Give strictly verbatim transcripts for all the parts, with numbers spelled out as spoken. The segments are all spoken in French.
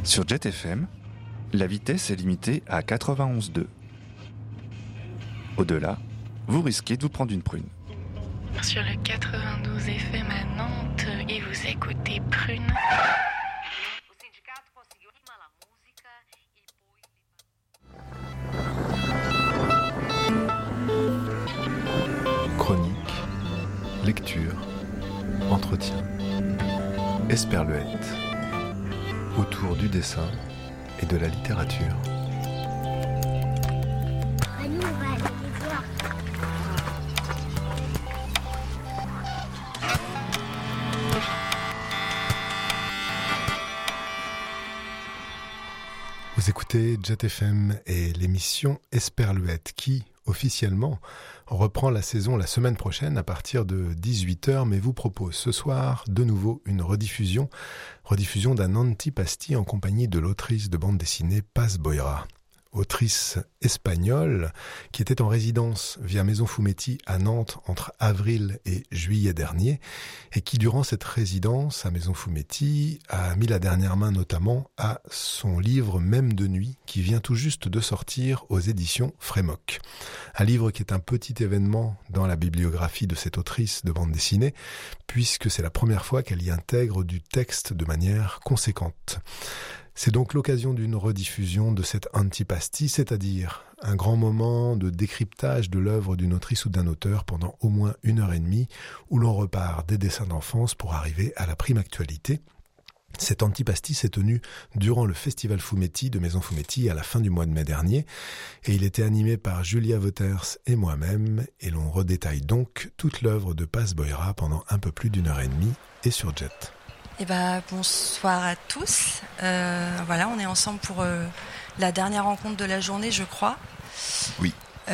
Sur Jet F M, la vitesse est limitée à quatre-vingt-onze virgule deux. Au-delà, vous risquez de vous prendre une prune. Sur le quatre-vingt-douze F M à Nantes, et vous écoutez Prune. Chronique, lecture, entretien, Esperluette, autour du dessin et de la littérature. Vous écoutez Jet F M et l'émission Esperluette qui, officiellement, reprend la saison la semaine prochaine à partir de dix-huit heures, mais vous propose ce soir de nouveau une rediffusion, rediffusion d'un antipasti en compagnie de l'autrice de bande dessinée Paz Boira. Autrice espagnole qui était en résidence via Maison Fumetti à Nantes entre avril et juillet dernier et qui durant cette résidence à Maison Fumetti a mis la dernière main notamment à son livre Même de nuit qui vient tout juste de sortir aux éditions Frémoc. Un livre qui est un petit événement dans la bibliographie de cette autrice de bande dessinée puisque c'est la première fois qu'elle y intègre du texte de manière conséquente. C'est donc l'occasion d'une rediffusion de cet antipasti, c'est-à-dire un grand moment de décryptage de l'œuvre d'une autrice ou d'un auteur pendant au moins une heure et demie, où l'on repart des dessins d'enfance pour arriver à la prime actualité. Cet antipasti s'est tenu durant le festival Fumetti de Maison Fumetti à la fin du mois de mai dernier, et il était animé par Julia Wouters et moi-même, et l'on redétaille donc toute l'œuvre de Paz Boira pendant un peu plus d'une heure et demie, et sur Jet. Eh ben, bonsoir à tous. Euh, voilà, on est ensemble pour euh, la dernière rencontre de la journée, je crois. Oui.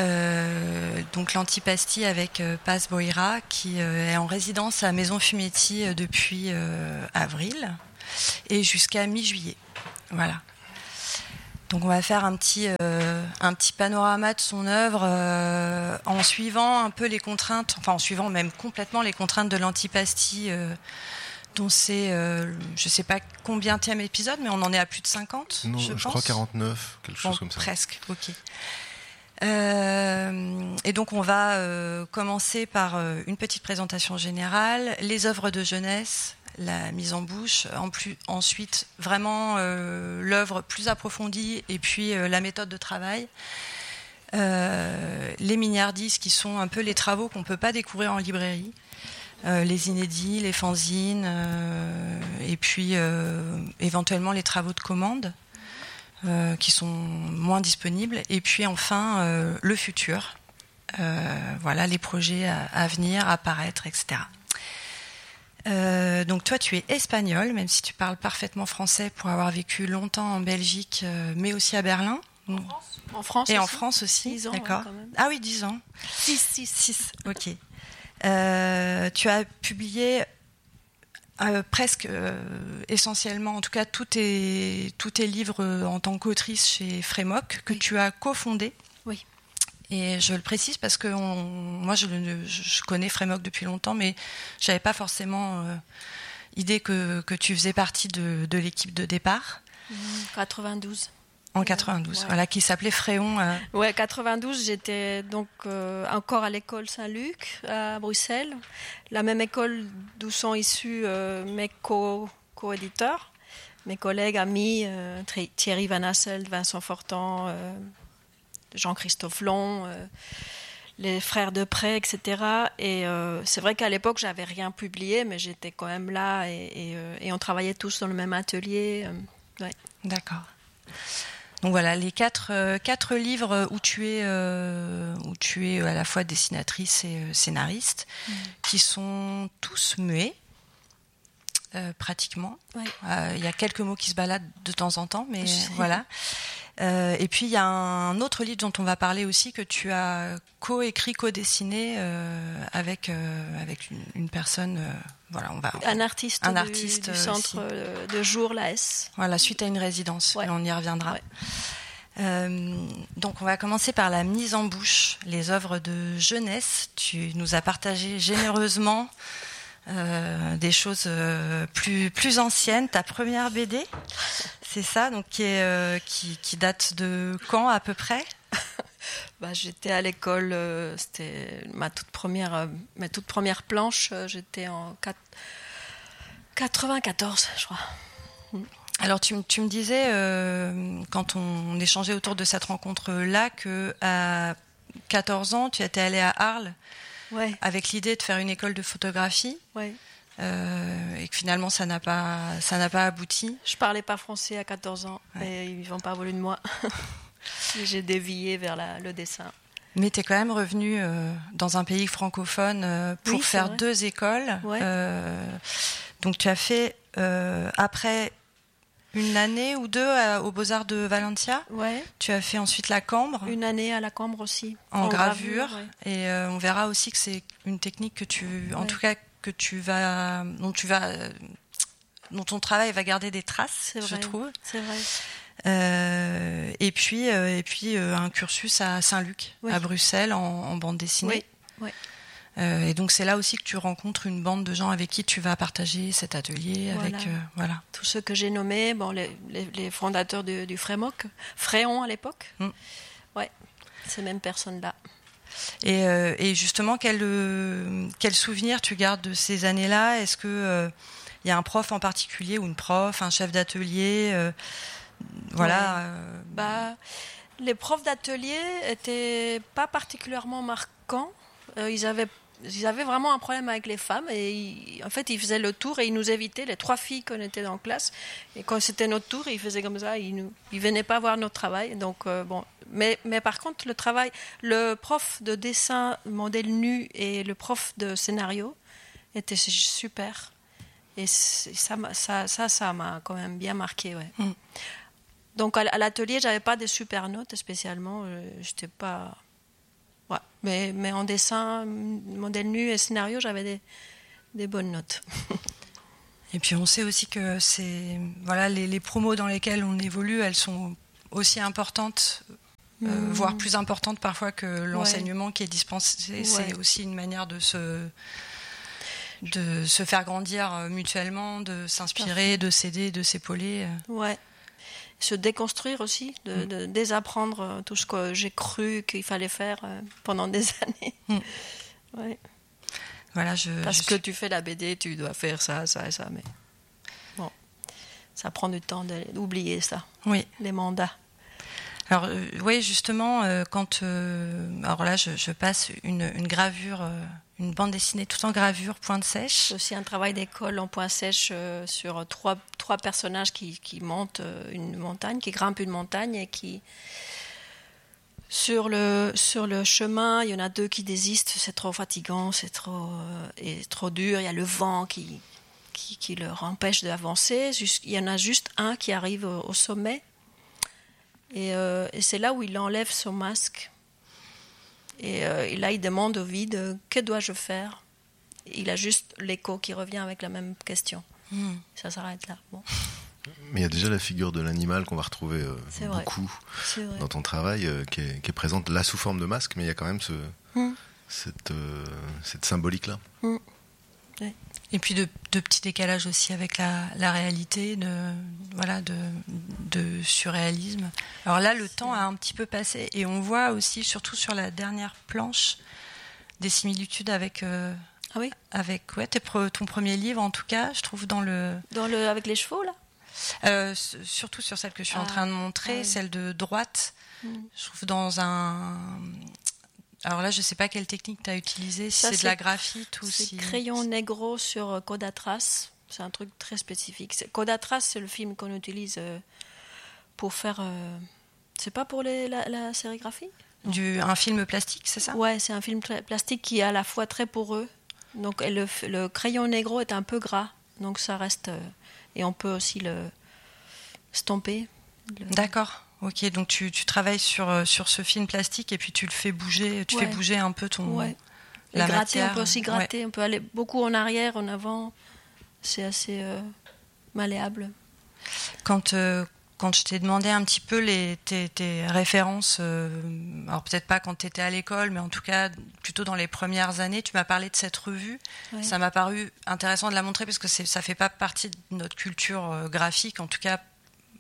Euh, donc l'antipasti avec euh, Paz Boira qui euh, est en résidence à Maison Fumetti euh, depuis euh, avril et jusqu'à mi-juillet. Voilà. Donc on va faire un petit, euh, un petit panorama de son œuvre euh, en suivant un peu les contraintes, enfin en suivant même complètement les contraintes de l'antipasti. Euh, dont c'est, euh, je ne sais pas combienième épisode, mais on en est à plus de cinquante, non, je, je pense. crois quarante-neuf, quelque chose bon, comme ça. Presque, ok. Euh, et donc on va euh, commencer par euh, une petite présentation générale, les œuvres de jeunesse, la mise en bouche, en plus, ensuite vraiment euh, l'œuvre plus approfondie et puis euh, la méthode de travail. Euh, les mignardises qui sont un peu les travaux qu'on ne peut pas découvrir en librairie. Euh, les inédits, les fanzines, euh, et puis euh, éventuellement les travaux de commande euh, qui sont moins disponibles, et puis enfin euh, le futur, euh, voilà les projets à, à venir, à apparaître, et cetera. Euh, donc toi tu es espagnol, même si tu parles parfaitement français pour avoir vécu longtemps en Belgique, euh, mais aussi à Berlin. En France, en France et aussi. en France aussi, dix ans, d'accord. Ouais, quand même. Ah oui, dix ans. six, six. six, ok. Euh, tu as publié euh, presque euh, essentiellement, en tout cas tous tes, tous tes livres en tant qu'autrice chez Frémoc, que oui. Tu as cofondé. Oui. Et je le précise parce que on, moi je, je connais Frémoc depuis longtemps, mais je n'avais pas forcément euh, idée que, que tu faisais partie de, de l'équipe de départ. Mmh, quatre-vingt-douze. En quatre-vingt-douze, ouais. Voilà, qui s'appelait Fréon. Euh... Ouais, quatre-vingt-douze, j'étais donc euh, encore à l'école Saint-Luc à Bruxelles, la même école d'où sont issus euh, mes co- co-éditeurs, mes collègues, amis, euh, Thierry Van Hasselt, Vincent Fortan, euh, Jean-Christophe Long, euh, les frères Deprez, et cetera. Et euh, c'est vrai qu'à l'époque, j'avais rien publié, mais j'étais quand même là et, et, euh, et on travaillait tous dans le même atelier. Euh, ouais. D'accord. Donc voilà, les quatre, euh, quatre livres où tu es, euh, où tu es à la fois dessinatrice et euh, scénariste, mmh. qui sont tous muets, euh, pratiquement. Il ouais. euh, y a quelques mots qui se baladent de temps en temps, mais voilà. Euh, et puis il y a un autre livre dont on va parler aussi que tu as co-écrit, co-dessiné euh, avec euh, avec une, une personne. Euh, voilà, on va. Un artiste. Un du, artiste du centre aussi. de jour l'A S. Voilà, suite à une résidence. Ouais. Et on y reviendra. Ouais. Euh, donc on va commencer par la mise en bouche, les œuvres de jeunesse. Tu nous as partagé généreusement euh, des choses euh, plus, plus anciennes. Ta première B D, C'est ça, donc qui, est, euh, qui, qui date de quand à peu près? Bah, j'étais à l'école, euh, c'était ma toute première, euh, ma toute première planche, euh, j'étais en quatre-vingt-quatorze, je crois. Alors tu, tu me disais, euh, quand on échangeait autour de cette rencontre-là, qu'à quatorze ans, tu étais allée à Arles ouais. avec l'idée de faire une école de photographie. Ouais. Euh, et que finalement ça n'a pas ça n'a pas abouti. Je parlais pas français à quatorze ans ouais. et ils n'ont pas voulu de moi. J'ai dévié vers la, le dessin. Mais tu es quand même revenue euh, dans un pays francophone euh, pour oui, faire vrai. deux écoles. Ouais. Euh, donc tu as fait euh, après une année ou deux à, aux Beaux-Arts de Valencia. Ouais. Tu as fait ensuite la Cambre. Une année à la Cambre aussi. En, en gravure. gravure ouais. Et euh, on verra aussi que c'est une technique que tu, en ouais. tout cas que tu vas, dont tu vas, dont ton travail va garder des traces, c'est je vrai. trouve. C'est vrai. Euh, et puis, euh, et puis euh, un cursus à Saint-Luc, oui. à Bruxelles, en, en bande dessinée. Oui. Oui. Euh, et donc c'est là aussi que tu rencontres une bande de gens avec qui tu vas partager cet atelier. Voilà. Avec euh, voilà. Tous ceux que j'ai nommés, bon, les, les, les fondateurs du, du Frémoc, Fréon à l'époque. Mm. Ouais, ces mêmes personnes-là. Et, euh, et justement, quel, euh, quel souvenir tu gardes de ces années-là? Est-ce que euh, y a un prof en particulier ou une prof, un chef d'atelier euh, voilà. Ouais. Euh... Bah, les profs d'atelier étaient pas particulièrement marquants. Euh, ils avaient Ils avaient vraiment un problème avec les femmes et ils, en fait ils faisaient le tour et ils nous évitaient, les trois filles qu'on était en classe, et quand c'était notre tour ils faisaient comme ça, ils nous, ils venaient pas voir notre travail. Donc euh, bon, mais mais par contre le travail, le prof de dessin modèle nu et le prof de scénario étaient super et ça ça ça ça m'a quand même bien marqué, ouais. Mm. Donc à l'atelier j'avais pas des super notes spécialement, j'étais pas Ouais, mais, mais en dessin, modèle nu et scénario, j'avais des, des bonnes notes. Et puis on sait aussi que c'est, voilà, les, les promos dans lesquelles on évolue, elles sont aussi importantes, mmh. euh, voire plus importantes parfois que l'enseignement ouais. qui est dispensé. Ouais. C'est aussi une manière de se, de se faire grandir mutuellement, de s'inspirer, de s'aider, de s'épauler. Ouais. Se déconstruire aussi, de, de désapprendre tout ce que j'ai cru qu'il fallait faire pendant des années. Mm. Ouais. Voilà, je, Parce je que suis... tu fais la B D, tu dois faire ça, ça et ça, mais bon, ça prend du temps d'oublier ça. Oui. Les mandats. Alors euh, oui, justement, euh, quand euh, alors là, je, je passe une, une gravure, euh, une bande dessinée tout en gravure, pointe sèche. C'est aussi un travail d'école en pointe sèche euh, sur trois trois personnages qui qui montent une montagne, qui grimpent une montagne et qui sur le sur le chemin, il y en a deux qui désistent, c'est trop fatigant, c'est trop euh, et trop dur. Il y a le vent qui qui, qui leur empêche d'avancer. Il y en a juste un qui arrive au, au sommet. Et, euh, et c'est là où il enlève son masque. Et, euh, et là, il demande au vide, euh, que dois-je faire? Il a juste l'écho qui revient avec la même question. Mmh. Ça s'arrête là. Bon. Mais il y a déjà la figure de l'animal qu'on va retrouver euh, beaucoup dans ton travail, euh, qui, est, qui est présente là sous forme de masque, mais il y a quand même ce, mmh. cette, euh, cette symbolique-là. Mmh. Ouais. Et puis de, de petits décalages aussi avec la, la réalité, de, voilà, de, de surréalisme. Alors là, le C'est... temps a un petit peu passé et on voit aussi, surtout sur la dernière planche, des similitudes avec, euh, ah oui avec ouais, tes, ton premier livre, en tout cas, je trouve, dans le... Dans le avec les chevaux, là euh, surtout sur celle que je suis ah. en train de montrer, ah oui. celle de droite, mmh. je trouve dans un... Alors là, je ne sais pas quelle technique tu as utilisée, si ça, c'est, c'est de la graphite ou c'est si... C'est crayon négro sur Codatras, c'est un truc très spécifique. C'est, Codatras, c'est le film qu'on utilise pour faire... Euh, c'est pas pour les, la, la sérigraphie du, Un film plastique, c'est ça? Ouais, c'est un film tra- plastique qui est à la fois très poreux. Donc le, le crayon négro est un peu gras, donc ça reste... Euh, et on peut aussi le stamper. Le... D'accord. Ok, donc tu, tu travailles sur, sur ce film plastique et puis tu le fais bouger, tu ouais. fais bouger un peu ton ouais. la gratter, matière. On peut aussi gratter, ouais. on peut aller beaucoup en arrière, en avant. C'est assez euh, malléable. Quand euh, quand je t'ai demandé un petit peu les tes, tes références, euh, alors peut-être pas quand tu étais à l'école, mais en tout cas plutôt dans les premières années, tu m'as parlé de cette revue. Ouais. Ça m'a paru intéressant de la montrer parce que c'est, ça fait pas partie de notre culture euh, graphique, en tout cas.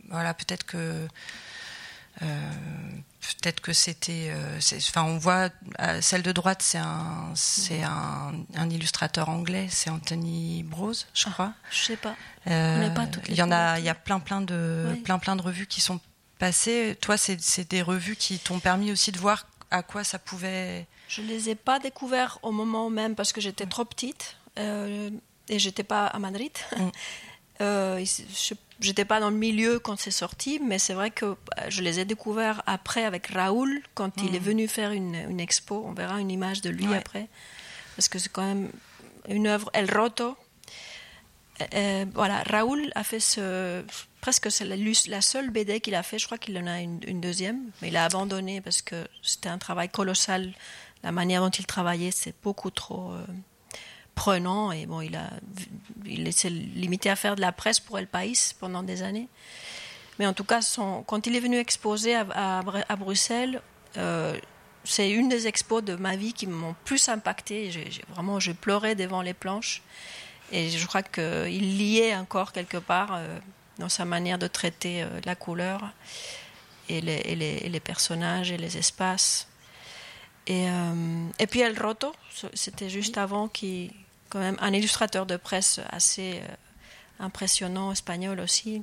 voilà, peut-être que euh, peut-être que c'était, euh, c'est, enfin, on voit euh, celle de droite, c'est un, c'est un, un illustrateur anglais, c'est Anthony Brose, je crois. Ah, je sais pas. Euh, pas toutes les il y en a, il y a plein, plein de, oui. plein, plein de revues qui sont passées. Toi, c'est, c'est des revues qui t'ont permis aussi de voir à quoi ça pouvait. Je les ai pas découverts au moment même parce que j'étais trop petite euh, et j'étais pas à Madrid. Mm. euh, je, j'étais pas dans le milieu quand c'est sorti, mais c'est vrai que je les ai découverts après avec Raoul quand mmh. il est venu faire une, une expo. On verra une image de lui ouais. après, parce que c'est quand même une œuvre El Roto. Euh, voilà, Raoul a fait ce, presque c'est la, la seule B D qu'il a fait. Je crois qu'il en a une, une deuxième, mais il a abandonné parce que c'était un travail colossal. La manière dont il travaillait, c'est beaucoup trop euh, prenant, et bon, il a, il s'est limité à faire de la presse pour El País pendant des années. Mais en tout cas, son, quand il est venu exposer à, à, à Bruxelles, euh, c'est une des expos de ma vie qui m'ont plus impacté. J'ai, j'ai, vraiment, j'ai pleuré devant les planches, et je crois qu'il liait encore quelque part euh, dans sa manière de traiter euh, la couleur et les, et, les, et les personnages et les espaces. Et, euh, et puis El Roto, c'était juste avant, qui, quand même, un illustrateur de presse assez euh, impressionnant, espagnol aussi,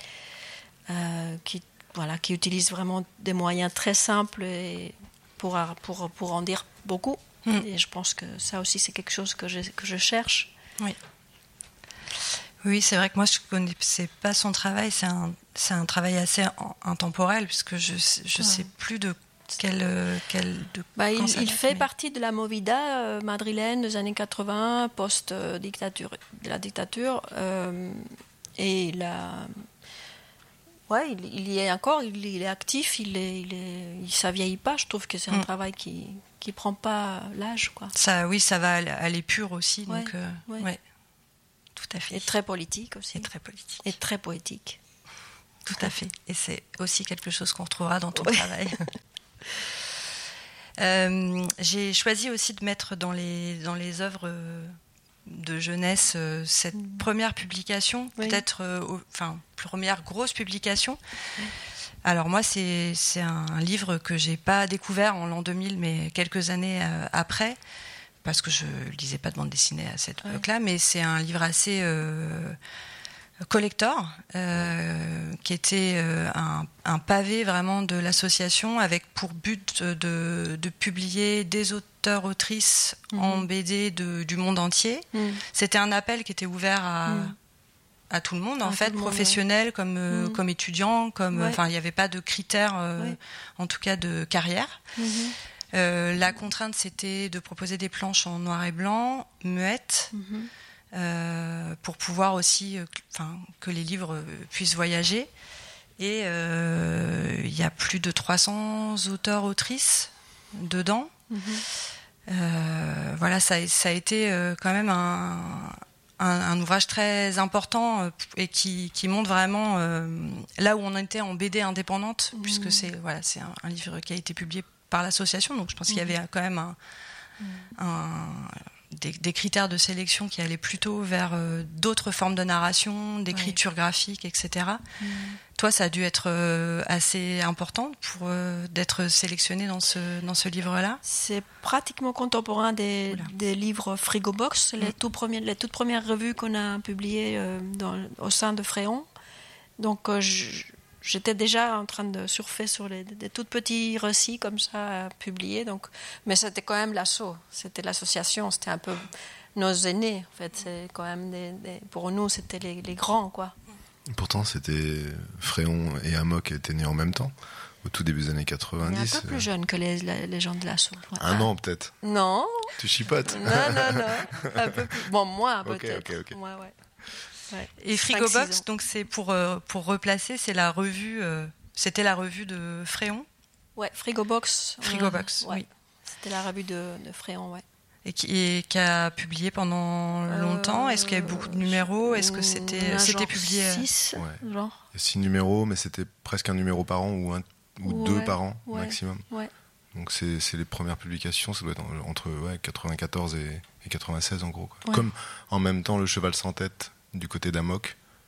euh, qui, voilà, qui utilise vraiment des moyens très simples et pour, pour, pour en dire beaucoup. Mm. Et je pense que ça aussi, c'est quelque chose que je, que je cherche. Oui. Oui, c'est vrai que moi, je ne connaissais pas son travail. C'est un, c'est un travail assez intemporel, puisque je ne ouais. sais plus de Quel, quel, de, bah, il, il fait mais... partie de la movida euh, madrilène des années quatre-vingts, post-dictature, de la dictature, euh, et il a, ouais, il, il y est encore, il, il est actif, il est, il est, il, ça vieillit pas. Je trouve que c'est un mm. travail qui qui prend pas l'âge, quoi. Ça, oui, ça va aller pur aussi, ouais, donc, euh, ouais. ouais, tout à fait. Et très politique aussi. Et très politique. Et très poétique. Tout à fait. Et c'est aussi quelque chose qu'on retrouvera dans ton ouais. travail. Euh, j'ai choisi aussi de mettre dans les, dans les œuvres de jeunesse euh, cette mmh. première publication, oui. peut-être, euh, au, enfin, première grosse publication. Oui. Alors moi, c'est, c'est un livre que j'ai pas découvert en l'an deux mille, mais quelques années euh, après, parce que je lisais pas de bande dessinée à cette oui. époque-là, mais c'est un livre assez... Euh, collector, euh, qui était euh, un, un pavé vraiment de l'association, avec pour but de, de publier des auteurs-autrices mmh. en B D de, du monde entier. Mmh. C'était un appel qui était ouvert à, mmh. à tout le monde, en à fait, professionnels ouais. comme, euh, mmh. comme étudiants, comme, ouais. il n'y avait pas de critères, euh, ouais. en tout cas de carrière. Mmh. Euh, la contrainte, c'était de proposer des planches en noir et blanc, muettes, mmh. Euh, pour pouvoir aussi, euh, que les livres puissent voyager. Et il euh, y a plus de trois cents auteurs, autrices dedans. Mm-hmm. Euh, voilà, ça, ça a été euh, quand même un, un, un ouvrage très important euh, et qui, qui montre vraiment euh, là où on était en B D indépendante, mm-hmm. puisque c'est, voilà, c'est un, un livre qui a été publié par l'association. Donc je pense mm-hmm. qu'il y avait quand même un... Mm-hmm. un Des, des critères de sélection qui allaient plutôt vers euh, d'autres formes de narration, d'écriture ouais. graphique, et cetera. Mmh. Toi, ça a dû être euh, assez important pour euh, d'être sélectionné dans ce dans ce livre-là. C'est pratiquement contemporain des, des livres Frigobox, mmh. les, tout premiers, les toutes premières revues qu'on a publiées euh, dans, au sein de Fréon. Donc, euh, je, j'étais déjà en train de surfer sur les, des tout petits récits comme ça à publier. Donc, mais c'était quand même l'asso, c'était l'association, c'était un peu nos aînés. En fait, c'est quand même des, des, pour nous, c'était les, les grands, quoi. Pourtant, c'était Fréon et Amok étaient nés en même temps, au tout début des années quatre-vingt-dix. Un peu plus jeune que les, les, les gens de l'asso. Ouais. Un an peut-être. Non. Tu chipotes. Non, non, non. Un peu plus. Bon, moi peut-être. Ok, ok, ok. Moi, ouais. Ouais. Et Frigobox, donc c'est pour euh, pour replacer, c'est la revue, euh, c'était la revue de Fréon. Ouais, Frigobox. Frigobox, euh, ouais. oui. C'était la revue de, de Fréon, ouais. Et qui, et qui a publié pendant longtemps. Euh, Est-ce qu'il y avait beaucoup de numéros ? Est-ce que c'était c'était publié six, ouais. genre. Il y a six numéros, mais c'était presque un numéro par an ou un ou ouais, deux par an ouais, maximum. Ouais. Donc c'est, c'est les premières publications, ça doit être entre ouais, quatre-vingt-quatorze et, et quatre-vingt-seize en gros. Quoi. Ouais. Comme en même temps le Cheval sans tête du côté d'Amok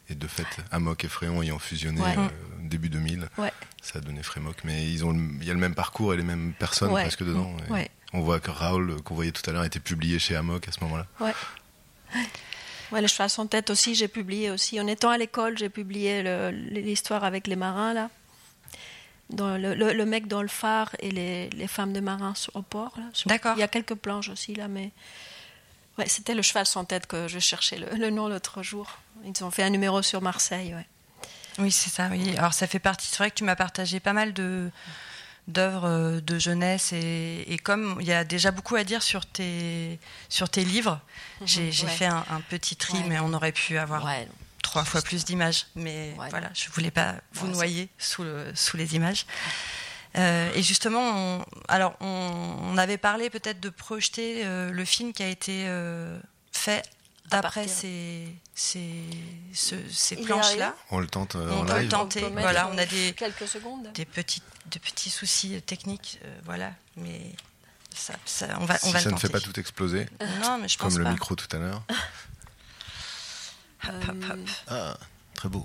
Et de fait, Amok et Fréon ayant fusionné ouais. euh, début deux mille, ouais. ça a donné Frémok. Mais ils ont, il y a le même parcours et les mêmes personnes ouais. presque dedans. Ouais. On voit que Raoul, qu'on voyait tout à l'heure, a été publié chez Amok à ce moment-là. Ouais. Ouais, le cheval sans tête aussi, j'ai publié aussi. En étant à l'école, j'ai publié le, l'histoire avec les marins, là. Dans le, le, le mec dans le phare et les, les femmes de marins au port. Là. D'accord. Il y a quelques planches aussi, là, mais... Ouais, c'était le cheval sans tête que je cherchais le, le nom l'autre jour. Ils ont fait un numéro sur Marseille, ouais. Oui, c'est ça, oui. Alors, ça fait partie... C'est vrai que tu m'as partagé pas mal de... d'œuvres de jeunesse et, et comme il y a déjà beaucoup à dire sur tes, sur tes livres, mmh, j'ai, j'ai ouais. fait un, un petit tri, ouais. mais on aurait pu avoir ouais. trois fois plus d'images. Mais ouais. voilà, je ne voulais pas vous ouais, noyer sous, le, sous les images. Euh, et justement, on, alors on, on avait parlé peut-être de projeter euh, le film qui a été euh, fait d'après ces, ces, ce, ces planches-là. On le tente euh, on en peut live. le tenter. On voilà, on a des, quelques secondes. des petits, de petits soucis techniques, euh, voilà, mais ça, ça, on va, si on va ça le ne tenter. fait pas tout exploser, non, mais je comme pense le pas. micro tout à l'heure. Hop, hop, hop. Ah, très beau.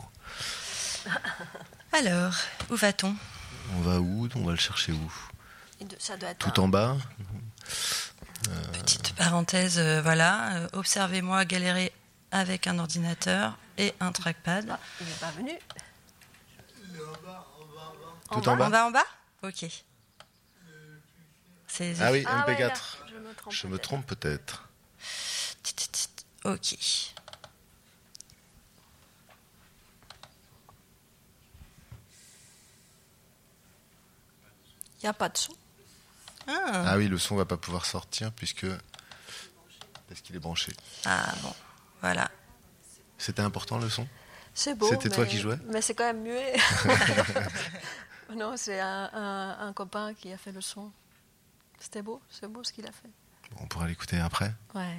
Alors, où va-t-on ? On va où ? On va le chercher où ? Ça doit être tout un... en bas. Euh... Petite parenthèse, euh, voilà. Euh, observez-moi galérer avec un ordinateur et un trackpad. Ah, il n'est pas venu. En tout en bas. En bas, en bas ? Ok. C'est... Ah oui, ah, M P quatre. Ouais, je me trompe, je peut-être. me trompe peut-être. Ok. Il n'y a pas de son. Ah. ah oui, le son va pas pouvoir sortir puisque parce qu'il est branché. Ah bon, voilà. C'était important le son ? C'est beau. C'était mais... toi qui jouais ? Mais c'est quand même muet. Non, c'est un, un, un copain qui a fait le son. C'était beau, c'est beau ce qu'il a fait. Bon, on pourra l'écouter après. Ouais.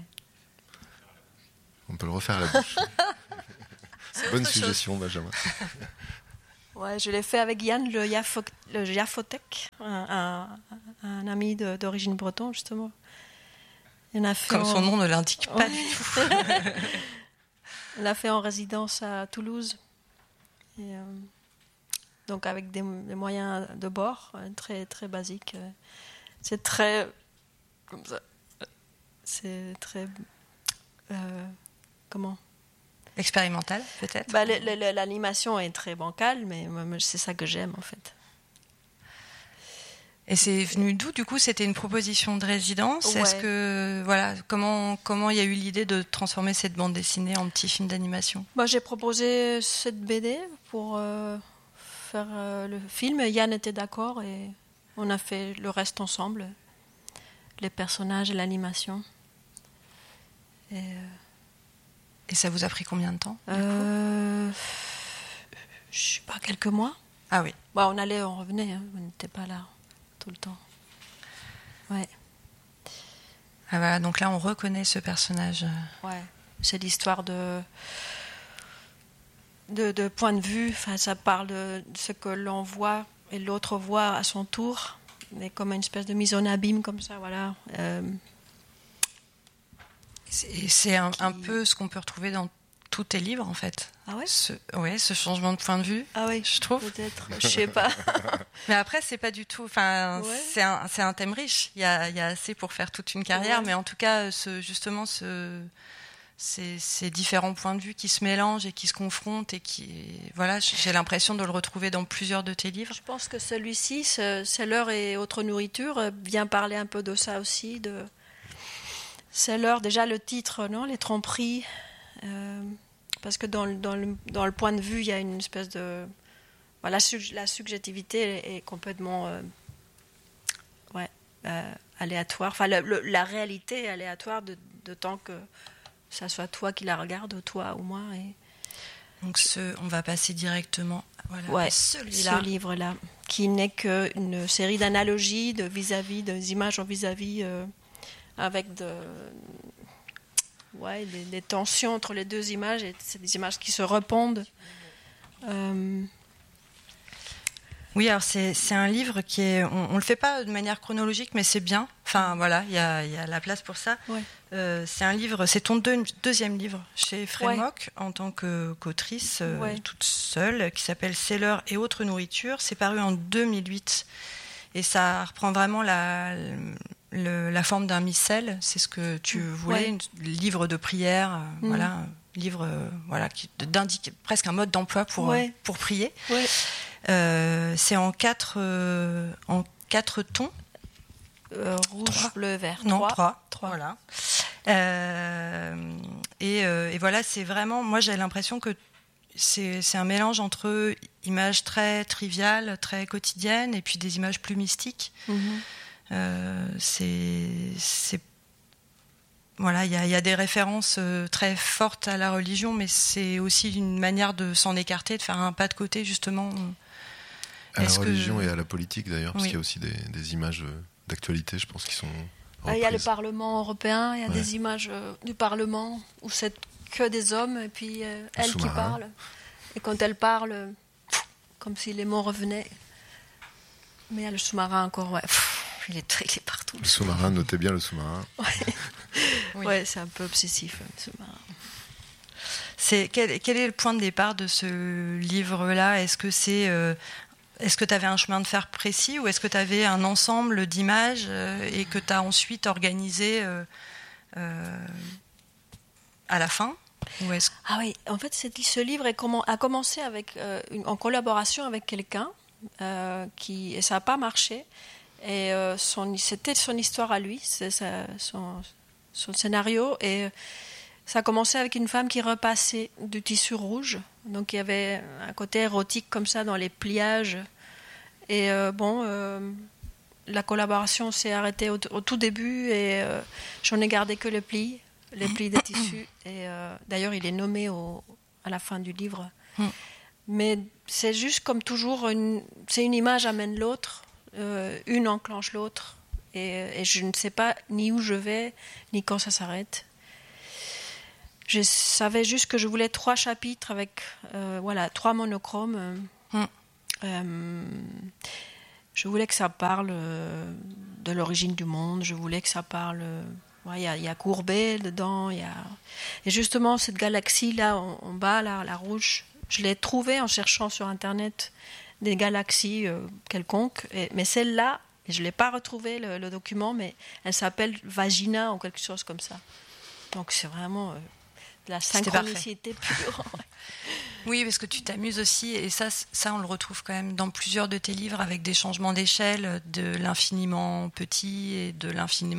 On peut le refaire à la bouche. Bonne suggestion, chose. Benjamin. Ouais, je l'ai fait avec Yann, le, Yafo, le Yafotek, un, un, un ami de, d'origine breton, justement. Il a fait Comme en... son nom ne l'indique pas ouais. du tout. On l'a fait en résidence à Toulouse. Et, euh, donc avec des, des moyens de bord, très, très basiques. C'est très... Comme ça. C'est très... Euh, comment ? Expérimental, peut-être. Bah, le, le, l'animation est très bancale, mais c'est ça que j'aime, en fait. Et c'est venu d'où, du coup ? C'était une proposition de résidence ? Ouais. Est-ce que, voilà, comment, comment il y a eu l'idée de transformer cette bande dessinée en petit film d'animation ? Bah, j'ai proposé cette B D pour euh, faire euh, le film. Yann était d'accord et on a fait le reste ensemble. Les personnages et l'animation. Et... Euh... Et ça vous a pris combien de temps ? euh, Je sais pas, quelques mois. Ah oui. Bah, on allait, on revenait, hein. On n'était pas là tout le temps. Ouais. Ah voilà, donc là on reconnaît ce personnage. Ouais. C'est l'histoire de de, de point de vue. Enfin, ça parle de ce que l'on voit et l'autre voit à son tour, mais comme une espèce de mise en abîme comme ça, voilà. Euh, C'est, c'est un, un peu ce qu'on peut retrouver dans tous tes livres, en fait. Ah ouais ? Ce, ouais, ce changement de point de vue. Ah oui, je trouve. Peut-être, je sais pas. Mais après, c'est pas du tout. Enfin, ouais. c'est un, c'est un thème riche. Il y a, il y a assez pour faire toute une carrière, ouais. Mais en tout cas, ce, justement, ce, ces, ces différents points de vue qui se mélangent et qui se confrontent et qui, voilà, j'ai l'impression de le retrouver dans plusieurs de tes livres. Je pense que celui-ci, c'est, c'est l'heure et autre nourriture, vient parler un peu de ça aussi, de. C'est l'heure, déjà le titre, non, les tromperies, euh, parce que dans le, dans, le, dans le point de vue, il y a une espèce de... Voilà, la, la subjectivité est complètement euh, ouais, euh, aléatoire, enfin le, le, la réalité est aléatoire de, de tant que ça soit toi qui la regarde, ou toi ou moi. Et... Donc ce, on va passer directement voilà, ouais, à celui-là. Ce livre-là, qui n'est qu'une série d'analogies, de vis-à-vis, des images en vis-à-vis... Euh, avec de, ouais, des, des tensions entre les deux images, et c'est des images qui se répondent. Euh... Oui, alors c'est, c'est un livre qui est... On ne le fait pas de manière chronologique, mais c'est bien. Enfin voilà, il y a, y a la place pour ça. Ouais. Euh, c'est un livre, c'est ton deux, deuxième livre chez Frémok ouais. en tant que, qu'autrice euh, ouais. toute seule, qui s'appelle Sailor et autres nourritures. C'est paru en deux mille huit et ça reprend vraiment la, le, la forme d'un missel. C'est ce que tu voulais, ouais. un livre de prière, euh, mmh. voilà, un livre euh, voilà qui d'indique presque un mode d'emploi pour ouais. euh, pour prier. Ouais. Euh, c'est en quatre euh, en quatre tons. Euh, rouge, trois. Bleu, vert. Non, trois. trois. trois. Voilà. Euh, et, euh, et voilà, c'est vraiment. Moi, j'ai l'impression que c'est, c'est un mélange entre images très triviales, très quotidiennes, et puis des images plus mystiques. Mm-hmm. Euh, c'est, c'est. Voilà, il y, y a des références très fortes à la religion, mais c'est aussi une manière de s'en écarter, de faire un pas de côté, justement. À Est-ce la religion que... et à la politique, d'ailleurs, parce oui. qu'il y a aussi des, des images d'actualité, je pense, qui sont reprises. Il y a le Parlement européen, il y a ouais. des images euh, du Parlement où c'est que des hommes, et puis euh, elle qui parle. Et quand elle parle, euh, comme si les mots revenaient. Mais il y a le sous-marin encore, ouais. Pff, il, est très, il est partout. Le, le sous-marin, sous-marin, notez bien le sous-marin. Ouais, oui. ouais c'est un peu obsessif, le sous-marin. C'est, quel, quel est le point de départ de ce livre-là ? Est-ce que c'est... Euh, Est-ce que tu avais un chemin de fer précis ou est-ce que tu avais un ensemble d'images euh, et que tu as ensuite organisé euh, euh, à la fin ou est-ce... Ah oui, en fait, ce livre est comment, a commencé avec, euh, une, en collaboration avec quelqu'un euh, qui, et ça n'a pas marché. Et euh, son, c'était son histoire à lui, c'est sa, son, son scénario. Et ça a commencé avec une femme qui repassait du tissu rouge. Donc il y avait un côté érotique comme ça dans les pliages. Et euh, bon, euh, la collaboration s'est arrêtée au, au tout début et euh, j'en ai gardé que les plis, les plis des tissus. Et euh, d'ailleurs, il est nommé au, à la fin du livre. Mais c'est juste comme toujours, une, c'est une image amène l'autre, euh, une enclenche l'autre. Et, et je ne sais pas ni où je vais, ni quand ça s'arrête. Je savais juste que je voulais trois chapitres avec euh, voilà, trois monochromes. Euh, mm. euh, je voulais que ça parle euh, de l'origine du monde. Je voulais que ça parle... Il euh, ouais, y, y a Courbet dedans. Y a... Et justement, cette galaxie-là, en, en bas, là, la rouge, je l'ai trouvée en cherchant sur Internet des galaxies euh, quelconques. Et, mais celle-là, je ne l'ai pas retrouvée, le, le document, mais elle s'appelle Vagina ou quelque chose comme ça. Donc c'est vraiment... Euh, la synchronicité pure. Oui, parce que tu t'amuses aussi, et ça, ça, on le retrouve quand même dans plusieurs de tes livres, avec des changements d'échelle, de l'infiniment petit et de l'infiniment